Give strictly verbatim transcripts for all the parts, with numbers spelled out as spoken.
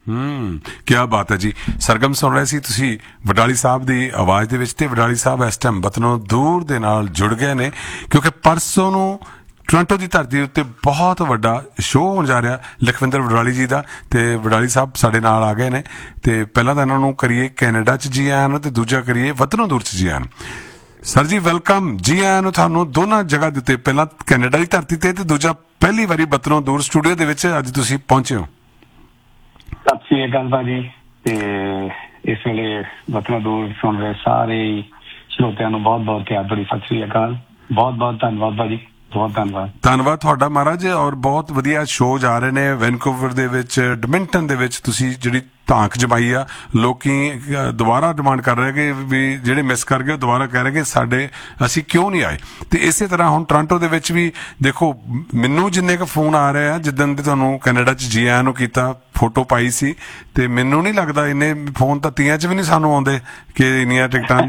ਹੂੰ, ਕਿਆ ਬਾਤ ਹੈ ਜੀ। ਸਰਗਮ ਸੁਣ ਰਹੇ ਸੀ ਤੁਸੀਂ ਵਡਾਲੀ ਸਾਹਿਬ ਦੀ ਆਵਾਜ਼ ਦੇ ਵਿੱਚ, ਤੇ ਵਡਾਲੀ ਸਾਹਿਬ ਇਸ ਟਾਈਮ ਵਤਨੋਂ ਦੂਰ ਦੇ ਨਾਲ ਜੁੜ ਗਏ ਨੇ, ਕਿਉਂਕਿ ਪਰਸੋਂ ਨੂੰ ਟੋਰਾਂਟੋ ਦੀ ਧਰਤੀ ਉੱਤੇ ਬਹੁਤ ਵੱਡਾ ਸ਼ੋਅ ਹੋਣ ਜਾ ਰਿਹਾ ਲਖਵਿੰਦਰ ਵਡਾਲੀ ਜੀ ਦਾ, ਤੇ ਵਡਾਲੀ ਸਾਹਿਬ ਸਾਡੇ ਨਾਲ ਆ ਗਏ ਨੇ। ਤੇ ਪਹਿਲਾਂ ਤਾਂ ਇਹਨਾਂ ਨੂੰ ਕਰੀਏ ਕੈਨੇਡਾ 'ਚ ਜੀ ਆਇਆਂ ਨੂੰ, ਤੇ ਦੂਜਾ ਕਰੀਏ ਵਤਨੋਂ ਦੂਰ 'ਚ ਜੀ ਆਇਆਂ ਨੂੰ। ਸਰ ਜੀ ਵੈਲਕਮ, ਜੀ ਆਇਆਂ ਨੂੰ ਤੁਹਾਨੂੰ ਦੋਨਾਂ ਜਗ੍ਹਾ ਦੇ ਉੱਤੇ, ਪਹਿਲਾਂ ਕੈਨੇਡਾ ਦੀ ਧਰਤੀ ਤੇ, ਤੇ ਦੂਜਾ ਪਹਿਲੀ ਵਾਰੀ ਵਤਨੋਂ ਦੂਰ ਸਟੂਡੀਓ ਦੇ ਵਿੱਚ ਅੱਜ ਤੁਸੀਂ ਪਹੁੰਚੇ ਹੋ। ਸਤਿ ਸ੍ਰੀ ਅਕਾਲ ਭਾਜੀ, ਤੇ ਇਸ ਵੇਲੇ ਵਤਨੋਂ ਦੂਰ ਸੁਣ ਰਹੇ ਸਾਰੇ ਸਰੋਤਿਆਂ ਨੂੰ ਬਹੁਤ ਬਹੁਤ ਪਿਆਰ ਭਰੀ ਸਤਿ ਸ੍ਰੀ ਅਕਾਲ। ਬਹੁਤ ਬਹੁਤ ਧੰਨਵਾਦ ਭਾਜੀ, ਬਹੁਤ ਧੰਨਵਾਦ। ਧੰਨਵਾਦ ਤੁਹਾਡਾ ਮਹਾਰਾਜ। ਔਰ ਬਹੁਤ ਵਧੀਆ ਸ਼ੋਅ ਜਾ ਰਹੇ ਨੇ ਵੈਨਕੂਵਰ ਦੇ ਵਿੱਚ, ਐਡਮਿੰਟਨ ਦੇ ਵਿੱਚ ਤੁਸੀਂ ਜਿਹੜੀ ਧਾਂਕ ਜਮਾਈ ਆ, ਲੋਕੀ ਦੁਬਾਰਾ ਡਿਮਾਂਡ ਕਰ ਰਹੇ ਕਿ ਵੀ ਜਿਹੜੇ ਮਿਸ ਕਰ ਗਏ ਉਹ ਦੁਬਾਰਾ ਕਹਿ ਰਹੇ ਕਿ ਸਾਡੇ ਅਸੀਂ ਕਿਉਂ ਨਹੀਂ ਆਏ। ਤੇ ਇਸੇ ਤਰ੍ਹਾਂ ਹੁਣ ਟੋਰਾਂਟੋ ਦੇ ਵਿੱਚ ਵੀ ਦੇਖੋ, ਮੈਨੂੰ ਜਿੰਨੇ ਕੁ ਫੋਨ ਆ ਰਹੇ ਆ, ਜਿੱਦਣ ਦੇ ਤੁਹਾਨੂੰ ਕੈਨੇਡਾ 'ਚ ਜੀ ਆਇਆਂ ਨੂੰ ਕੀਤਾ, ਫੋਟੋ ਪਾਈ ਸੀ, ਤੇ ਮੈਨੂੰ ਨਹੀਂ ਲੱਗਦਾ ਇੰਨੇ ਫੋਨ ਤਾਂ ਤੀਆਂ 'ਚ ਵੀ ਨਹੀਂ ਸਾਨੂੰ ਆਉਂਦੇ ਕਿ ਇੰਨੀਆਂ ਟਿਕਟਾਂ।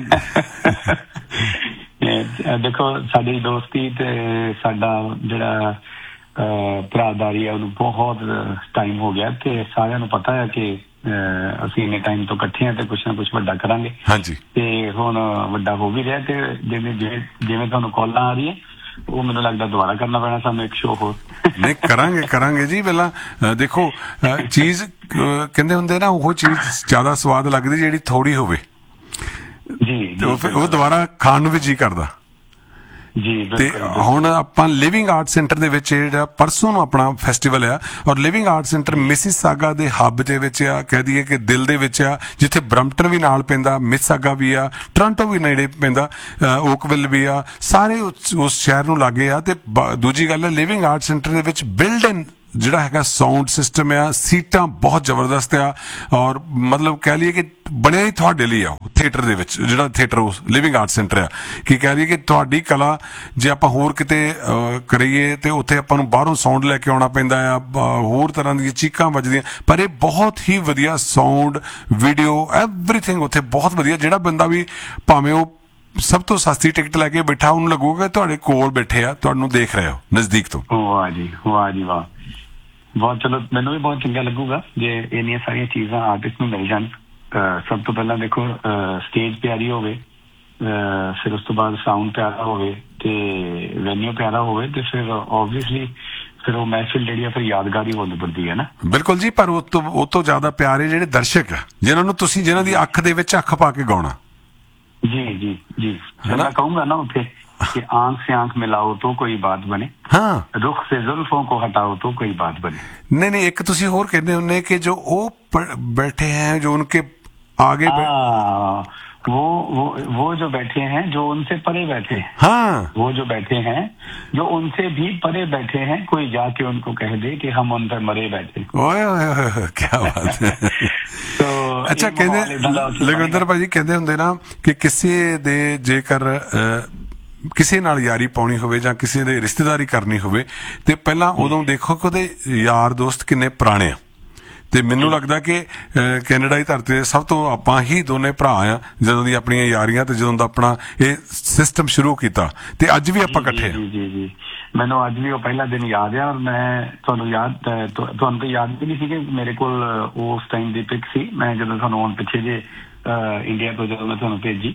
ਦੇਖੋ ਸਾਡੀ ਦੋਸਤੀ ਤੇ ਸਾਡਾ ਜਿਹੜਾ ਭਰਾਦਾਰੀ ਹੈ ਉਹਨੂੰ ਬਹੁਤ ਟਾਈਮ ਹੋ ਗਿਆ, ਤੇ ਸਾਰਿਆਂ ਨੂੰ ਪਤਾ ਹੈ ਕਿ ਅਸੀਂ ਇੰਨੇ ਟਾਈਮ ਤੋਂ ਇਕੱਠੇ ਹਾਂ ਤੇ ਕੁਛ ਨਾ ਕੁਛ ਵੱਡਾ ਕਰਾਂਗੇ। ਹਾਂਜੀ, ਤੇ ਹੁਣ ਵੱਡਾ ਹੋ ਵੀ ਰਿਹਾ, ਤੇ ਜਿਵੇਂ ਜਿਵੇਂ ਜਿਵੇਂ ਤੁਹਾਨੂੰ ਕਾਲਾਂ ਆ ਰਹੀ ਹੈ ਉਹ ਮੈਨੂੰ ਲੱਗਦਾ ਦੁਬਾਰਾ ਕਰਨਾ ਪੈਣਾ ਸਾਨੂੰ ਇੱਕ ਸ਼ੋਅ ਹੋਰ। ਨਹੀਂ ਕਰਾਂਗੇ ਕਰਾਂਗੇ ਜੀ। ਪਹਿਲਾਂ ਦੇਖੋ ਚੀਜ਼ ਕਹਿੰਦੇ ਹੁੰਦੇ ਨਾ, ਉਹ ਚੀਜ਼ ਜ਼ਿਆਦਾ ਸਵਾਦ ਲੱਗਦੀ ਜਿਹੜੀ ਥੋੜੀ ਹੋਵੇ ਜੀ, ਉਹ ਦੁਬਾਰਾ ਖਾਣ ਨੂੰ ਵੀ ਜੀ ਕਰਦਾ ਜੀ। ਤੇ ਹੁਣ ਆਪਾਂ ਲਿਵਿੰਗ ਆਰਟ ਸੈਂਟਰ ਦੇ ਵਿੱਚ ਜਿਹੜਾ ਪਰਸੋਂ ਨੂੰ ਆਪਣਾ ਫੈਸਟੀਵਲ ਆ, ਔਰ ਲਿਵਿੰਗ ਆਰਟ ਸੈਂਟਰ ਮਿਸਿਸਾਗਾ ਦੇ ਹੱਬ ਦੇ ਵਿੱਚ ਆ, ਕਹਿ ਦਈਏ ਕਿ ਦਿਲ ਦੇ ਵਿੱਚ ਆ, ਜਿੱਥੇ ਬਰੰਪਟਨ ਵੀ ਨਾਲ ਪੈਂਦਾ, ਮਿਸਿਸਾਗਾ ਵੀ ਆ, ਟੋਰਾਂਟੋ ਵੀ ਨੇੜੇ ਪੈਂਦਾ, ਓਕਵਿਲ ਵੀ ਆ, ਸਾਰੇ ਉਸ ਸ਼ਹਿਰ ਨੂੰ ਲਾਗੇ ਆ। ਤੇ ਦੂਜੀ ਗੱਲ ਹੈ, ਲਿਵਿੰਗ ਆਰਟ ਸੈਂਟਰ ਦੇ ਵਿੱਚ ਬਿਲਡ ਇਨ ਜਿਹੜਾ ਹੈਗਾ ਸਾਊਂਡ ਸਿਸਟਮ ਆ, ਸੀਟਾਂ ਬਹੁਤ ਜ਼ਬਰਦਸਤ ਆ, ਔਰ ਮਤਲਬ ਕਹਿ ਲਈਏ ਕਿ ਬਣਿਆ ਹੀ ਤੁਹਾਡੇ ਲਈ ਆ ਥੀਏਟਰ ਦੇ ਵਿੱਚ, ਜਿਹੜਾ ਥੀਏਟਰ ਉਸ ਲਿਵਿੰਗ ਆਰਟ ਸੈਂਟਰ ਆ, ਕਿ ਕਹਿ ਲਈਏ ਕਿ ਤੁਹਾਡੀ ਕਲਾ ਜੇ ਆਪਾਂ ਹੋਰ ਕਿਤੇ ਕਰੀਏ ਤੇ ਉੱਥੇ ਆਪਾਂ ਨੂੰ ਬਾਹਰੋਂ ਸਾਊਂਡ ਲੈ ਕੇ ਆਉਣਾ ਪੈਂਦਾ ਆ, ਹੋਰ ਤਰ੍ਹਾਂ ਦੀਆਂ ਚੀਕਾਂ ਵੱਜਦੀਆਂ, ਪਰ ਇਹ ਬਹੁਤ ਹੀ ਵਧੀਆ ਸਾਊਂਡ, ਵੀਡੀਓ, ਐਵਰੀਥਿੰਗ ਉੱਥੇ ਬਹੁਤ ਵਧੀਆ। ਜਿਹੜਾ ਬੰਦਾ ਵੀ ਭਾਵੇਂ ਉਹ ਸਭ ਤੋਂ ਸਸਤੀ ਟਿਕਟ ਲੈ ਕੇ ਬੈਠਾ, ਉਹਨੂੰ ਲੱਗੂਗਾ ਤੁਹਾਡੇ ਕੋਲ ਬੈਠੇ ਆ, ਤੁਹਾਨੂੰ ਦੇਖ ਰਹੇ ਹੋ ਨਜ਼ਦੀਕ ਤੋਂ। ਵਾਹ ਜੀ ਵਾਹ ਜੀ ਵਾਹ, ਬਹੁਤ ਚਲੋ, ਮੈਨੂੰ ਵੀ ਬਹੁਤ ਚੰਗਾ ਲੱਗੂਗਾ ਜੇ ਇੰਨੀਆਂ ਸਾਰੀਆਂ ਚੀਜ਼ਾਂ ਆਰਟਿਸਟ ਨੂੰ ਮਿਲ ਜਾਣ। ਸਭ ਤੋਂ ਪਹਿਲਾਂ ਦੇਖੋ ਸਟੇਜ ਪਿਆਰੀ ਹੋਵੇ, ਫਿਰ ਉਸ ਤੋਂ ਬਾਅਦ ਸਾਊਂਡ ਪਿਆਰਾ ਹੋਵੇ, ਤੇ ਵੈਨਿਊ ਪਿਆਰਾ ਹੋਵੇ, ਤੇ ਫਿਰ ਓਬਵੀਅਸਲੀ ਫਿਰ ਉਹ ਮਹਿਫਿਲ ਜਿਹੜੀ ਆ ਫਿਰ ਯਾਦਗਾਰ ਹੀ ਹੋਣੀ ਪੜਦੀ ਹੈ ਨਾ। ਬਿਲਕੁਲ ਜੀ, ਪਰ ਉਹ ਤੋਂ ਉਹ ਤੋਂ ਜ਼ਿਆਦਾ ਪਿਆਰੇ ਜਿਹੜੇ ਦਰਸ਼ਕ ਆ, ਜਿਨ੍ਹਾਂ ਨੂੰ ਤੁਸੀਂ, ਜਿਨ੍ਹਾਂ ਦੀ ਅੱਖ ਦੇ ਵਿੱਚ ਅੱਖ ਪਾ ਕੇ ਗਾਉਣਾ। जी जी जी, मैं कहूंगा ना उसे कि आंख से आंख मिलाओ तो कोई बात बने, हाँ, रुख से जुल्फों को हटाओ तो कोई बात बने। नहीं नहीं, एक तुसी और कहते होने कि जो वो बैठे हैं, जो उनके आगे आ, वो वो वो जो बैठे हैं, जो उनसे परे बैठे हैं, हाँ, वो जो बैठे हैं, जो उनसे भी परे बैठे हैं, कोई जाके उनको कह दे कि हम उन पर मरे बैठे। ओए ओए, क्या बात है। तो ਅੱਛਾ, ਕਹਿੰਦੇ ਲਖਵਿੰਦਰ ਭਾਜੀ ਕਹਿੰਦੇ ਹੁੰਦੇ ਨਾ ਕਿ ਕਿਸੇ ਦੇ ਜੇਕਰ ਕਿਸੇ ਨਾਲ ਯਾਰੀ ਪਾਉਣੀ ਹੋਵੇ ਜਾਂ ਕਿਸੇ ਦੇ ਰਿਸ਼ਤੇਦਾਰੀ ਕਰਨੀ ਹੋਵੇ, ਤੇ ਪਹਿਲਾਂ ਉਦੋਂ ਦੇਖੋ ਕਿ ਉਹਦੇ ਯਾਰ ਦੋਸਤ ਕਿੰਨੇ ਪੁਰਾਣੇ ਆ। ਤੇ ਮੈਨੂੰ ਲੱਗਦਾ ਕਿ ਕੈਨੇਡਾ ਦੀ ਧਰਤੀ ਤੇ ਸਭ ਤੋਂ ਆਪਾਂ ਹੀ ਦੋਨੇ ਭਰਾ ਆ, ਜਦੋਂ ਦੀ ਆਪਣੀਆਂ ਯਾਰੀਆਂ ਤੇ ਜਦੋਂ ਦਾ ਆਪਣਾ ਇਹ ਸਿਸਟਮ ਸ਼ੁਰੂ ਕੀਤਾ, ਤੇ ਅੱਜ ਵੀ ਆਪਾਂ ਇਕੱਠੇ ਆ। ਜੀ ਜੀ ਜੀ, ਮੈਨੂੰ ਅੱਜ ਵੀ ਉਹ ਪਹਿਲਾ ਦਿਨ ਯਾਦ ਆ, ਔਰ ਮੈਂ ਤੁਹਾਨੂੰ ਯਾਦ ਤੁਹਾਨੂੰ ਤਾਂ ਯਾਦ ਵੀ ਨਹੀਂ ਸੀ ਕਿ ਮੇਰੇ ਕੋਲ ਉਸ ਟਾਈਮ ਦੀ ਪਿਕ ਸੀ, ਮੈਂ ਜਦੋਂ ਤੁਹਾਨੂੰ ਹੁਣ ਪਿੱਛੇ ਜੇ ਇੰਡੀਆ ਤੋਂ ਜਦੋਂ ਮੈਂ ਤੁਹਾਨੂੰ ਭੇਜੀ,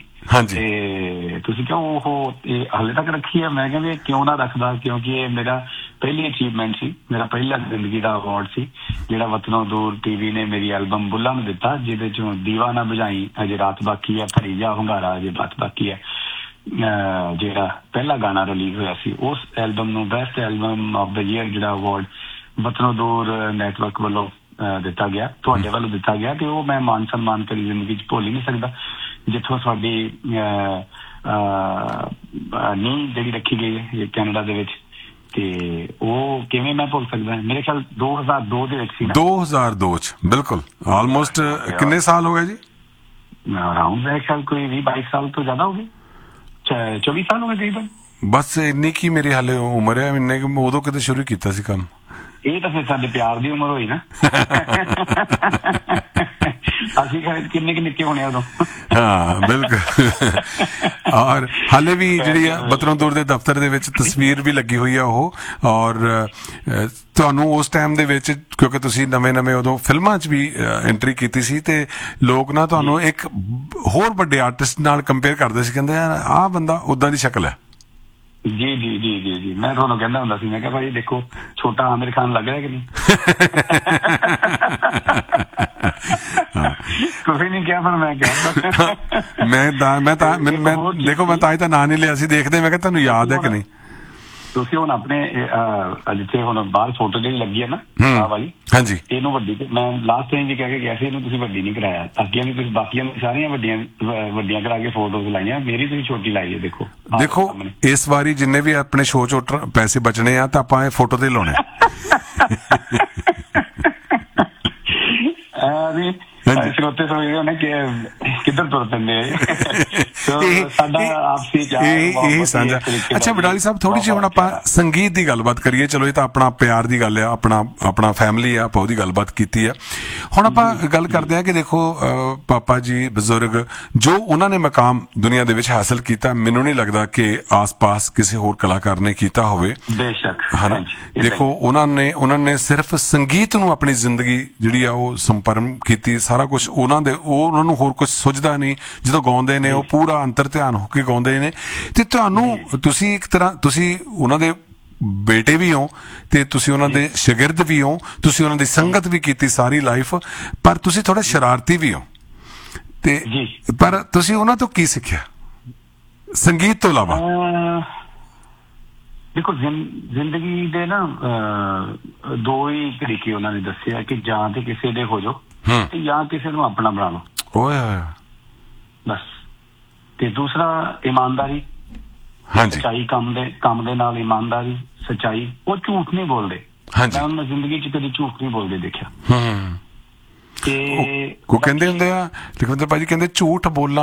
ਤੇ ਤੁਸੀਂ ਕਿਉਂ ਉਹ ਹਾਲੇ ਤੱਕ ਰੱਖੀ ਆ? ਮੈਂ ਕਹਿੰਦੇ ਕਿਉਂ ਨਾ ਰੱਖਦਾ, ਕਿਉਂਕਿ ਇਹ ਮੇਰਾ ਪਹਿਲੀ ਅਚੀਵਮੈਂਟ ਸੀ, ਮੇਰਾ ਪਹਿਲਾ ਜ਼ਿੰਦਗੀ ਦਾ ਅਵਾਰਡ ਸੀ, ਜਿਹੜਾ ਵਤਨੋਂ ਦੂਰ ਟੀਵੀ ਨੇ ਮੇਰੀ ਐਲਬਮ ਬੁੱਲਾਂ ਨੂੰ ਦਿੱਤਾ, ਜਿਹਦੇ ਚੋਂ ਦੀਵਾ ਨਾ ਬੁਝਾਈ ਅਜੇ ਰਾਤ ਬਾਕੀ ਹੈ, ਭਰੀ ਜਾ ਹੁੰਗਾਰਾ ਅਜੇ ਬਾਤ ਬਾਕੀ ਹੈ, ਜਿਹੜਾ ਪਹਿਲਾ ਗਾਣਾ ਰਿਲੀਜ਼ ਹੋਇਆ ਸੀ। ਉਸ ਐਲਬਮ ਨੂੰ best album of the year ਜਿਹੜਾ ਅਵਾਰਡ ਵਤਨੋਂ ਦੂਰ ਨੈਟਵਰਕ ਵੱਲੋਂ ਦਿੱਤਾ ਗਿਆ, ਤੁਹਾਡੇ ਵੱਲੋਂ ਦਿੱਤਾ ਗਿਆ, ਤੇ ਉਹ ਮੈਂ ਮਾਨ ਸਨਮਾਨ ਕਰੀ ਜ਼ਿੰਦਗੀ 'ਚ ਭੁੱਲ ਹੀ ਨਹੀਂ ਸਕਦਾ, ਜਿੱਥੋਂ ਸਾਡੀ ਨੀਂਹ ਜਿਹੜੀ ਰੱਖੀ ਗਈ ਹੈ ਕੈਨੇਡਾ ਦੇ ਵਿੱਚ, ਤੇ ਉਹ ਕਿਵੇਂ ਮੈਂ ਭੁੱਲ ਸਕਦਾ? ਮੇਰੇ ਖਿਆਲ ਦੋ ਹਜ਼ਾਰ ਦੋ ਦੇ ਵਿੱਚ ਸੀ। ਦੋ ਹਜ਼ਾਰ ਦੋ ਚ ਬਿਲਕੁਲ, ਆਲਮੋਸਟ ਕਿੰਨੇ ਸਾਲ ਹੋ ਗਏ ਜੀ? ਅਰਾਊਂਡ ਮੇਰੇ ਖਿਆਲ ਕੋਈ ਵੀਹ ਬਾਈ ਸਾਲ ਤੋਂ ਜ਼ਿਆਦਾ ਹੋ ਗਏ, ਚੌਵੀ ਸਾਲ ਹੋ ਗਏ ਤਕਰੀਬਨ। ਬਸ ਇੰਨੀ ਕੀ ਮੇਰੀ ਹਾਲੇ ਉਮਰ ਹੈ, ਇੰਨੇ ਉਦੋਂ ਕਿਤੇ ਸ਼ੁਰੂ ਕੀਤਾ ਸੀ ਕੰਮ। ਇਹ ਤਾਂ ਫਿਰ ਸਾਡੇ ਪਿਆਰ ਦੀ ਉਮਰ ਹੋਈ ਨਾ। ਅਸੀਂ ਕਿੰਨੇ ਕਿ ਨਿੱਕੇ ਹੋਣੇ ਉਦੋਂ। ਹਾਂ ਬਿਲਕੁਲ। ਔਰ ਹਾਲੇ ਵੀ ਜਿਹੜੀ ਆ ਬਤਰੋਂ ਦੂਰ ਦੇ ਦਫ਼ਤਰ ਦੇ ਵਿੱਚ ਤਸਵੀਰ ਵੀ ਲੱਗੀ ਹੋਈ ਆ ਉਹ। ਔਰ ਤੁਹਾਨੂੰ ਉਸ ਟਾਈਮ ਦੇ ਵਿੱਚ, ਕਿਉਂਕਿ ਤੁਸੀਂ ਨਵੇਂ ਨਵੇਂ ਉਦੋਂ ਫਿਲਮਾਂ 'ਚ ਵੀ ਐਂਟਰੀ ਕੀਤੀ ਸੀ, ਤੇ ਲੋਕ ਨਾ ਤੁਹਾਨੂੰ ਇੱਕ ਹੋਰ ਵੱਡੇ ਆਰਟਿਸਟ ਨਾਲ ਕੰਪੇਅਰ ਕਰਦੇ ਸੀ, ਕਹਿੰਦੇ ਯਾਰ ਆਹ ਬੰਦਾ ਉਦਾਂ ਦੀ ਸ਼ਕਲ ਹੈ। ਜੀ ਜੀ ਜੀ ਜੀ ਜੀ ਮੈਂ ਤੁਹਾਨੂੰ ਕਹਿੰਦਾ ਹੁੰਦਾ ਸੀ, ਮੈਂ ਕਿਹਾ ਭਾਈ ਦੇਖੋ ਛੋਟਾ ਆਮਿਰ ਖਾਨ ਲੱਗ ਰਿਹਾ ਕਿ ਨਹੀਂ। ਤੁਸੀਂ ਨਹੀਂ ਕਿਹਾ, ਪਰ ਮੈਂ ਕਿਹਾ। ਮੈਂ ਤਾਂ ਮੈਂ ਤਾਂ ਮੈਂ ਦੇਖੋ ਮੈਂ ਤਾਂ ਹੀ ਤਾਂ ਨਾਂ ਨਹੀਂ ਲਿਆ ਸੀ, ਦੇਖਦੇ ਮੈਂ ਕਿਹਾ ਤੁਹਾਨੂੰ ਯਾਦ ਹੈ ਕਿ ਨਹੀਂ। ਤੁਸੀਂ ਹੁਣ ਆਪਣੇ ਜਿੱਥੇ ਹੁਣ ਬਾਹਰ ਫੋਟੋ ਜਿਹੜੀ ਲੱਗੀ ਹੈ ਨਾ ਆਹ ਵਾਲੀ, ਹਾਂਜੀ, ਇਹਨੂੰ ਵੱਡੀ, ਮੈਂ ਲਾਸਟ ਟਾਈਮ ਵੀ ਕਹਿ ਕੇ ਗਿਆ ਸੀ ਇਹਨੂੰ ਤੁਸੀਂ ਵੱਡੀ ਨਹੀਂ ਕਰਾਇਆ, ਅੱਗੇ ਵੀ ਤੁਸੀਂ ਬਾਕੀਆਂ ਨੂੰ ਸਾਰੀਆਂ ਵੱਡੀਆਂ ਵੱਡੀਆਂ ਕਰਾ ਕੇ ਫੋਟੋਜ਼ ਲਾਈਆਂ, ਮੇਰੀ ਤੁਸੀਂ ਛੋਟੀ ਲਾਈ ਹੈ। ਦੇਖੋ ਦੇਖੋ ਇਸ ਵਾਰੀ ਜਿੰਨੇ ਵੀ ਆਪਣੇ ਸ਼ੋਅ ਚੋਂ ਪੈਸੇ ਬਚਣੇ ਆ ਤਾਂ ਆਪਾਂ ਇਹ ਫੋਟੋ ਤੇ ਲਾਉਣੇ। ਸਰੋਤੇ ਸਮਝਦੇ ਹੋਣੇ ਕਿ ਕਿੱਧਰ ਤੁਰ ਪੈਂਦੇ ਆ। ਸਾਡਾ ਆਪਸੀ ਇਹੀ ਸਾਂਝਾ। ਅੱਛਾ ਵਡਾਲੀ ਸਾਹਿਬ, ਥੋੜੀ ਜਿਹੀ ਹੁਣ ਆਪਾਂ ਸੰਗੀਤ ਦੀ ਗੱਲਬਾਤ ਕਰੀਏ। ਚਲੋ ਇਹ ਤਾਂ ਆਪਣਾ ਪਿਆਰ ਦੀ ਗੱਲ ਆ, ਆਪਣਾ ਆਪਣਾ ਫੈਮਿਲੀ ਆ, ਆਪਾਂ ਉਹਦੀ ਗੱਲਬਾਤ ਕੀਤੀ ਆ। ਹੁਣ ਆਪਾਂ ਗੱਲ ਕਰਦੇ ਹਾਂ ਕਿ ਦੇਖੋ ਪਾਪਾ ਜੀ ਬਜ਼ੁਰਗ ਜੋ ਉਹਨਾਂ ਨੇ ਮਕਾਮ ਦੁਨੀਆ ਦੇ ਵਿੱਚ ਹਾਸਲ ਕੀਤਾ, ਮੈਨੂੰ ਨਹੀਂ ਲੱਗਦਾ ਕਿ ਆਸ-ਪਾਸ ਕਿਸੇ ਹੋਰ ਕਲਾਕਾਰ ਨੇ ਕੀਤਾ ਹੋਵੇ। ਬੇਸ਼ੱਕ ਹਨਾ। ਦੇਖੋ ਉਹਨਾਂ ਨੇ ਉਹਨਾਂ ਨੇ ਸਿਰਫ ਸੰਗੀਤ ਨੂੰ ਆਪਣੀ ਜ਼ਿੰਦਗੀ ਜਿਹੜੀ ਆ ਉਹ ਸੰਪਰਮ ਕੀਤੀ, ਸਾਰਾ ਕੁਝ ਉਹਨਾਂ ਦੇ, ਉਹ ਉਹਨਾਂ ਨੂੰ ਹੋਰ ਕੁਝ ਸੁਝਦਾ ਨਹੀਂ। ਜਦੋਂ ਗਾਉਂਦੇ ਨੇ ਉਹ ਪੂਰਾ ਅੰਤਰ ਧਿਆਨ ਹੋ ਕੇ ਗਾਉਂਦੇ ਨੇ। ਤੇ ਤੁਹਾਨੂੰ, ਤੁਸੀਂ ਇੱਕ ਤਰ੍ਹਾਂ ਤੁਸੀਂ ਉਹਨਾਂ ਦੇ ਬੇਟੇ ਵੀ ਹੋ ਤੇ ਤੁਸੀਂ ਉਹਨਾਂ ਦੇ ਸ਼ਾਗਿਰਦ ਵੀ ਹੋ, ਤੁਸੀਂ ਉਹਨਾਂ ਦੀ ਸੰਗਤ ਵੀ ਕੀਤੀ ਸਾਰੀ ਲਾਈਫ, ਪਰ ਤੁਸੀਂ ਥੋੜਾ ਸ਼ਰਾਰਤੀ ਵੀ ਹੋ। ਤੇ ਪਰ ਤੁਸੀਂ ਉਹਨਾਂ ਤੋਂ ਕੀ ਸਿੱਖਿਆ ਸੰਗੀਤ ਤੋਂ ਇਲਾਵਾ? ਦੇਖੋ ਜ਼ਿੰਦਗੀ ਦੇ ਨਾ ਦੋ ਹੀ ਤਰੀਕੇ ਉਹਨਾਂ ਨੇ ਦੱਸਿਆ ਕਿ ਜਾਂ ਤੇ ਕਿਸੇ ਦੇ ਹੋ ਜਾਓ ਤੇ ਜਾਂ ਕਿਸੇ ਨੂੰ ਆਪਣਾ ਬਣਾ ਲਓ। ਓਏ ਬਸ। ਤੇ ਦੂਸਰਾ ਇਮਾਨਦਾਰੀ, ਸੱਚਾਈ, ਕੰਮ ਦੇ ਕੰਮ ਦੇ ਨਾਲ ਇਮਾਨਦਾਰੀ, ਸੱਚਾਈ। ਉਹ ਝੂਠ ਨਹੀਂ ਬੋਲਦੇ। ਮੈਂ ਉਹਨਾਂ ਜ਼ਿੰਦਗੀ 'ਚ ਕਦੀ ਝੂਠ ਨਹੀਂ ਬੋਲਦੇ ਦੇਖਿਆ। ਤੇ ਉਹ ਕਹਿੰਦੇ ਹੁੰਦੇ ਆ ਲਖਵਿੰਦਰ ਭਾਜੀ, ਕਹਿੰਦੇ ਝੂਠ ਬੋਲਣਾ